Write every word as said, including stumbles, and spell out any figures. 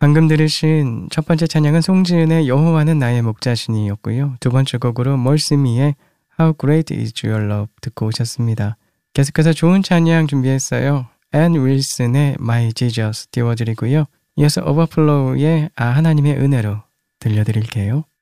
방금 들으신 첫 번째 찬양은 송지은의 여호와는 나의 목자시니였고요. 두 번째 곡으로 멀시미의 How Great Is Your Love 듣고 오셨습니다. 계속해서 좋은 찬양 준비했어요. 앤 윌슨의 My Jesus 띄워드리고요. 이어서 오버플로우의 아 하나님의 은혜로 들려드릴게요.